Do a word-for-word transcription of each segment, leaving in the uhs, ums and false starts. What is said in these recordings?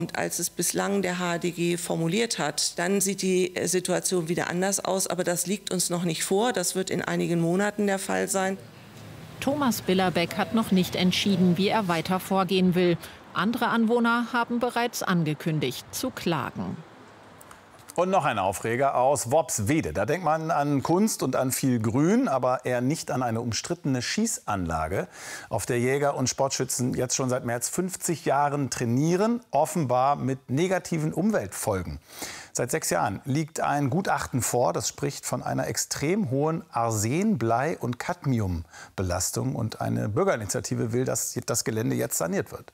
Und als es bislang der H D G formuliert hat, dann sieht die Situation wieder anders aus. Aber das liegt uns noch nicht vor. Das wird in einigen Monaten der Fall sein. Thomas Billerbeck hat noch nicht entschieden, wie er weiter vorgehen will. Andere Anwohner haben bereits angekündigt, zu klagen. Und noch ein Aufreger aus Worpswede. Da denkt man an Kunst und an viel Grün, aber eher nicht an eine umstrittene Schießanlage, auf der Jäger und Sportschützen jetzt schon seit mehr als fünfzig Jahren trainieren, offenbar mit negativen Umweltfolgen. Seit sechs Jahren liegt ein Gutachten vor, das spricht von einer extrem hohen Arsen-, Blei- und Cadmiumbelastung. Und eine Bürgerinitiative will, dass das Gelände jetzt saniert wird.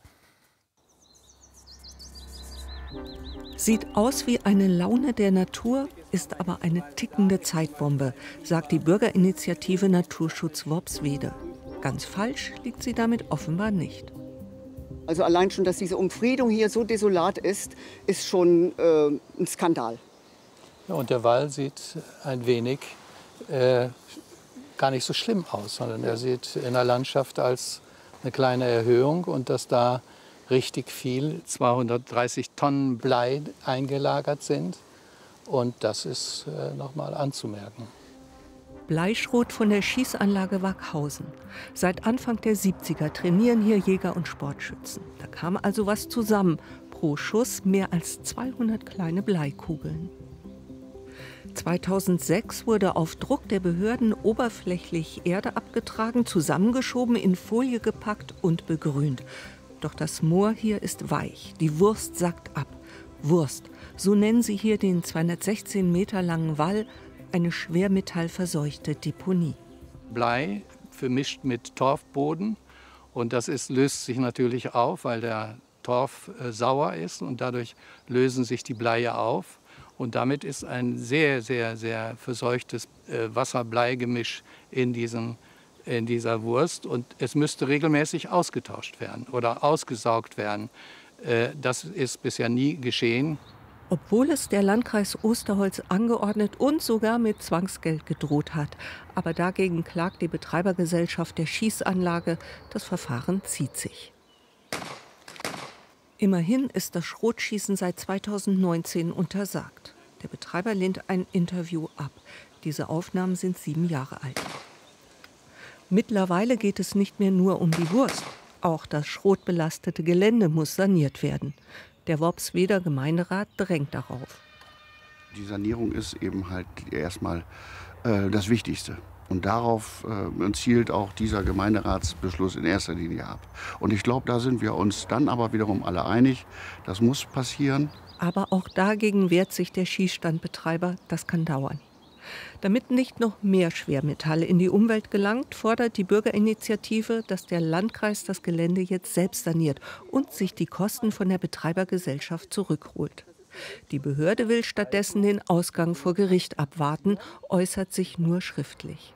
Sieht aus wie eine Laune der Natur, ist aber eine tickende Zeitbombe, sagt die Bürgerinitiative Naturschutz Worpswede. Ganz falsch liegt sie damit offenbar nicht. Also allein schon, dass diese Umfriedung hier so desolat ist, ist schon äh, ein Skandal. Ja, und der Wall sieht ein wenig äh, gar nicht so schlimm aus, sondern er sieht in der Landschaft als eine kleine Erhöhung und dass da richtig viel, zweihundertdreißig Tonnen Blei eingelagert sind. Und das ist äh, noch mal anzumerken. Bleischrot von der Schießanlage Wackhausen. Seit Anfang der siebziger trainieren hier Jäger und Sportschützen. Da kam also was zusammen. Pro Schuss mehr als zweihundert kleine Bleikugeln. zweitausendsechs wurde auf Druck der Behörden oberflächlich Erde abgetragen, zusammengeschoben, in Folie gepackt und begrünt. Doch das Moor hier ist weich, die Wurst sackt ab. Wurst, so nennen sie hier den zweihundertsechzehn Meter langen Wall, eine schwermetallverseuchte Deponie. Blei vermischt mit Torfboden und das ist, löst sich natürlich auf, weil der Torf äh, sauer ist und dadurch lösen sich die Bleie auf. Und damit ist ein sehr, sehr, sehr verseuchtes äh, Wasser-Blei-Gemisch in diesem in dieser Wurst und es müsste regelmäßig ausgetauscht werden oder ausgesaugt werden. Das ist bisher nie geschehen. Obwohl es der Landkreis Osterholz angeordnet und sogar mit Zwangsgeld gedroht hat. Aber dagegen klagt die Betreibergesellschaft der Schießanlage. Das Verfahren zieht sich. Immerhin ist das Schrotschießen seit zweitausendneunzehn untersagt. Der Betreiber lehnt ein Interview ab. Diese Aufnahmen sind sieben Jahre alt. Mittlerweile geht es nicht mehr nur um die Wurst. Auch das schrotbelastete Gelände muss saniert werden. Der Worpsweder Gemeinderat drängt darauf. Die Sanierung ist eben halt erstmal äh, das Wichtigste. Und darauf äh, zielt auch dieser Gemeinderatsbeschluss in erster Linie ab. Und ich glaube, da sind wir uns dann aber wiederum alle einig. Das muss passieren. Aber auch dagegen wehrt sich der Schießstandbetreiber. Das kann dauern. Damit nicht noch mehr Schwermetalle in die Umwelt gelangt, fordert die Bürgerinitiative, dass der Landkreis das Gelände jetzt selbst saniert und sich die Kosten von der Betreibergesellschaft zurückholt. Die Behörde will stattdessen den Ausgang vor Gericht abwarten, äußert sich nur schriftlich.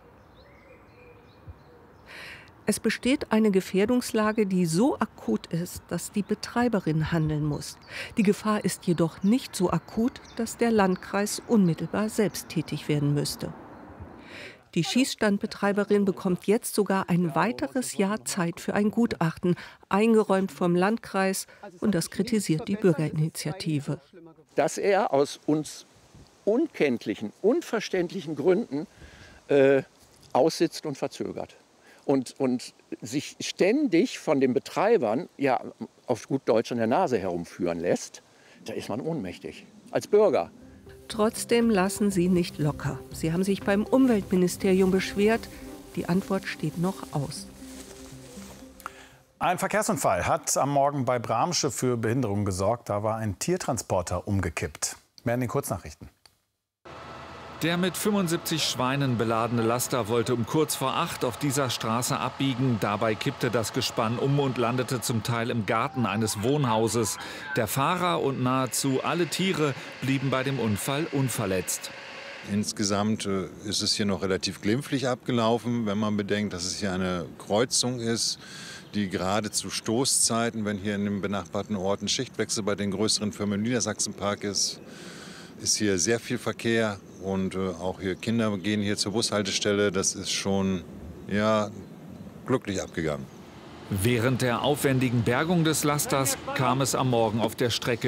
Es besteht eine Gefährdungslage, die so akut ist, dass die Betreiberin handeln muss. Die Gefahr ist jedoch nicht so akut, dass der Landkreis unmittelbar selbst tätig werden müsste. Die Schießstandbetreiberin bekommt jetzt sogar ein weiteres Jahr Zeit für ein Gutachten, eingeräumt vom Landkreis, und das kritisiert die Bürgerinitiative. Dass er aus uns unkenntlichen, unverständlichen Gründen äh, aussitzt und verzögert. Und, und sich ständig von den Betreibern, ja, auf gut Deutsch an der Nase herumführen lässt, da ist man ohnmächtig, als Bürger. Trotzdem lassen sie nicht locker. Sie haben sich beim Umweltministerium beschwert. Die Antwort steht noch aus. Ein Verkehrsunfall hat am Morgen bei Bramsche für Behinderung gesorgt. Da war ein Tiertransporter umgekippt. Mehr in den Kurznachrichten. Der mit fünfundsiebzig Schweinen beladene Laster wollte um kurz vor acht auf dieser Straße abbiegen. Dabei kippte das Gespann um und landete zum Teil im Garten eines Wohnhauses. Der Fahrer und nahezu alle Tiere blieben bei dem Unfall unverletzt. Insgesamt ist es hier noch relativ glimpflich abgelaufen, wenn man bedenkt, dass es hier eine Kreuzung ist, die gerade zu Stoßzeiten, wenn hier in dem benachbarten Ort ein Schichtwechsel bei den größeren Firmen im Niedersachsenpark ist, ist hier sehr viel Verkehr und äh, auch hier Kinder gehen hier zur Bushaltestelle. Das ist schon ja, glücklich abgegangen. Während der aufwendigen Bergung des Lasters kam es am Morgen auf der Strecke